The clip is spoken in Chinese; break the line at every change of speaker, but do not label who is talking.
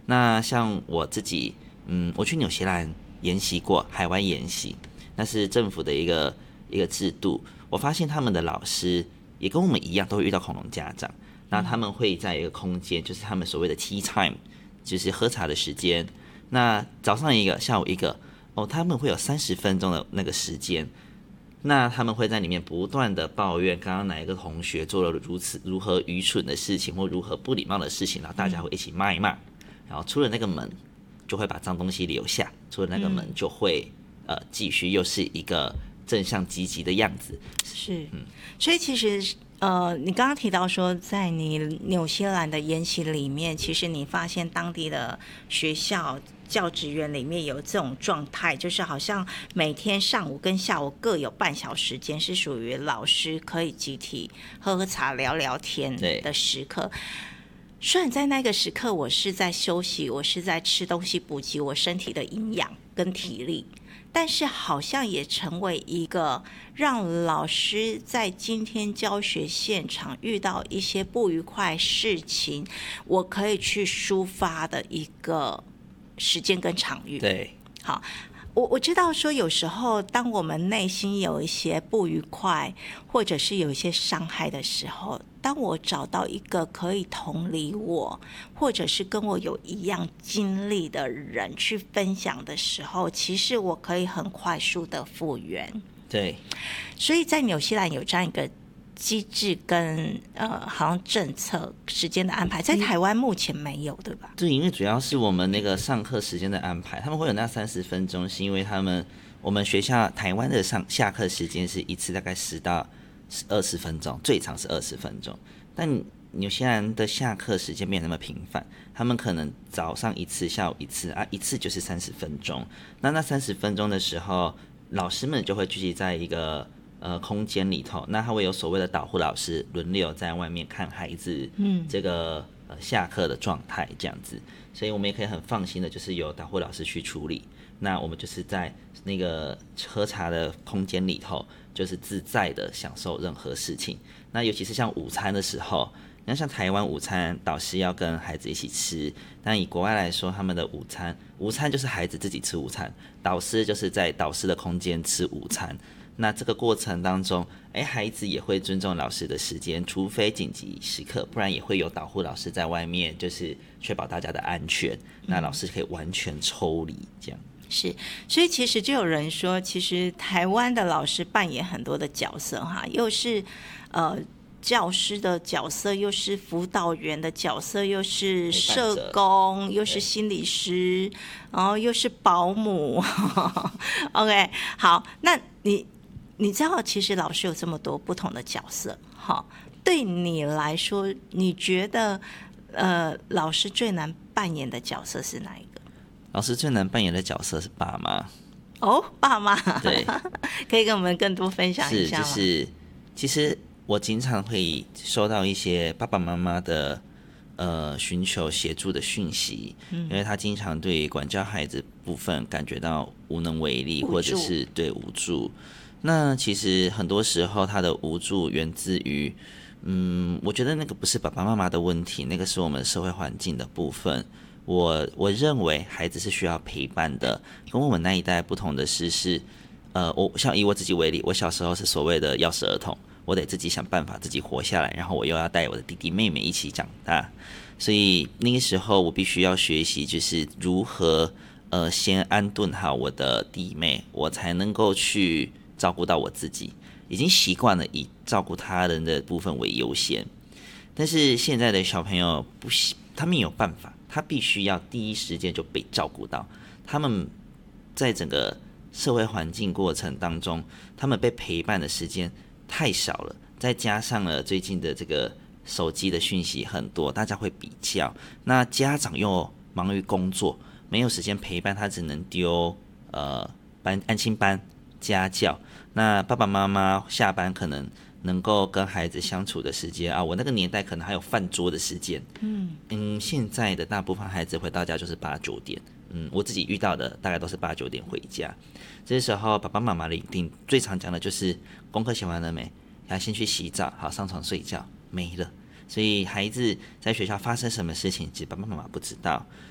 那像我自己，我去纽西兰研习过，海外研习，那是政府的一个制度。我发现他们的老师也跟我们一样，都会遇到恐龙家长。那他们会在一个空间，就是他们所谓的 tea time， 就是喝茶的时间。那早上一个，下午一个，他们会有30分钟的那个时间。那他们会在里面不断的抱怨刚刚哪一个同学做了如何愚蠢的事情或如何不礼貌的事情，然后大家会一起骂一骂，然后出了那个门就会把脏东西留下，出了那个门就会继续又是一个正向积极的样子。
是，所以其实你刚刚提到说，在你纽西兰的研习里面，其实你发现当地的学校教职员里面有这种状态，就是好像每天上午跟下午各有半小时间是属于老师可以集体喝喝茶聊聊天的时刻。虽然在那个时刻我是在休息，我是在吃东西补给我身体的营养跟体力，但是好像也成为一个让老师在今天教学现场遇到一些不愉快事情，我可以去抒发的一个时间跟场域。
对，
好，我知道说有时候当我们内心有一些不愉快或者是有一些伤害的时候，当我找到一个可以同理我或者是跟我有一样经历的人去分享的时候，其实我可以很快速的复原。
对，
所以在纽西兰有这样一个机制跟好像政策时间的安排，在台湾目前没有，对吧？
对，因为主要是我们那个上课时间的安排，他们会有那30分钟，是因为我们学校台湾的下课时间是一次大概10到20分钟，最长是20分钟。但纽西兰的下课时间没有那么频繁，他们可能早上一次，下午一次一次就是30分钟。那30分钟的时候，老师们就会聚集在一个空间里头，那他会有所谓的导护老师轮流在外面看孩子，这个下课的状态这样子，所以我们也可以很放心的，就是由导护老师去处理。那我们就是在那个喝茶的空间里头，就是自在的享受任何事情。那尤其是像午餐的时候，你看像台湾午餐，导师要跟孩子一起吃，但以国外来说，他们的午餐就是孩子自己吃午餐，导师就是在导师的空间吃午餐。那这个过程当中，孩子也会尊重老师的时间，除非紧急时刻，不然也会有导护老师在外面，就是确保大家的安全。那老师可以完全抽离这样。
是，所以其实就有人说，其实台湾的老师扮演很多的角色哈，又是教师的角色，又是辅导员的角色，又是社工，又是心理师，然后又是保姆。OK， 好，那你知道，其实老师有这么多不同的角色，哈，对你来说，你觉得老师最难扮演的角色是哪一个？
老师最难扮演的角色是爸妈。
爸妈，
对，
可以跟我们更多分享一下吗？
就是其实我经常会收到一些爸爸妈妈的寻求协助的讯息，因为他经常对管教孩子部分感觉到无能为力，或者是对无助。那其实很多时候他的无助源自于我觉得那个不是爸爸妈妈的问题，那个是我们社会环境的部分。我认为孩子是需要陪伴的，跟我们那一代不同的是像以我自己为例，我小时候是所谓的钥匙儿童，我得自己想办法自己活下来，然后我又要带我的弟弟妹妹一起长大，所以那个时候我必须要学习就是如何先安顿好我的弟妹，我才能够去照顾到我自己，已经习惯了以照顾他人的部分为优先。但是现在的小朋友他们有办法，他必须要第一时间就被照顾到。他们在整个社会环境过程当中，他们被陪伴的时间太少了，再加上了最近的这个手机的讯息很多，大家会比较。那家长又忙于工作，没有时间陪伴，他只能丢安亲班、家教。那爸爸妈妈下班可能能够跟孩子相处的时间啊，我那个年代可能还有饭桌的时间。现在的大部分孩子回到家就是8、9点。我自己遇到的大概都是8、9点回家。这时候爸爸妈妈的一定最常讲的就是功课写完了没？要先去洗澡，好上床睡觉，没了。所以孩子在学校发生什么事情，其实爸爸妈妈不知道。